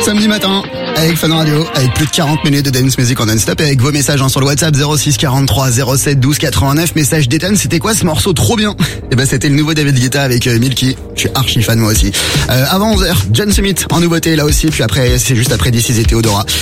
Samedi matin, avec Fun Radio, avec plus de 40 minutes de dance music en non-stop et avec vos messages sur le WhatsApp 06 43 07 12 89. Message d'Ethan, c'était quoi ce morceau trop bien? Et ben c'était le nouveau David Guetta avec Milky. Je suis archi fan moi aussi. Avant 11h, John Summit en nouveauté là aussi. Puis après, c'est juste après This Is et Théodora.